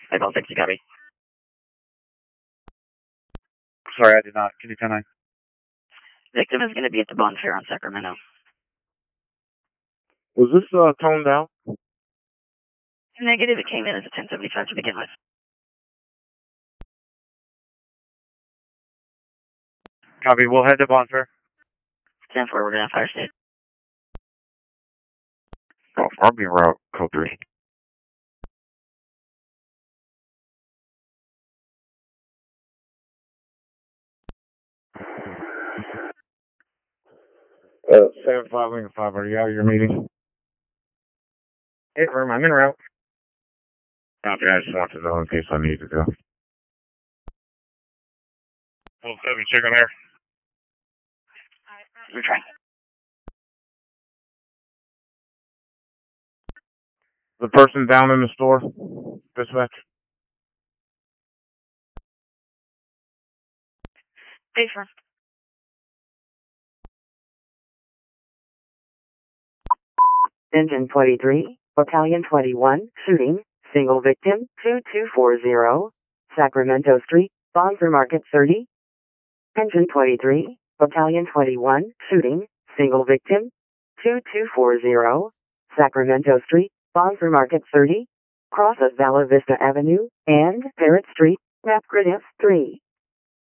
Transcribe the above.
I don't think you got me. Sorry, I did not. Can you 10-9? Victim is going to be at the bonfire on Sacramento. Was this toned down? Negative, it came in as a 1075 to begin with. Copy, we'll head to bonfire. 10-4, we're going to have fire state. Oh, I'll be en route, code 3. Sam 5, Lincoln 5, are you out of your meeting? 8 room, I'm en route. Copy, I just want to know in case I need to go. Well, 7, check on air. We're trying. The person down in the store, dispatch. Pay for. Engine 23, Battalion 21, shooting, single victim, 2240, Sacramento Street, Bonfire Market 30. Engine 23, Battalion 21, shooting, single victim, 2240, Sacramento Street, Bonfire Market 30, cross of Vala Vista Avenue, and Parrot Street, map grid F3.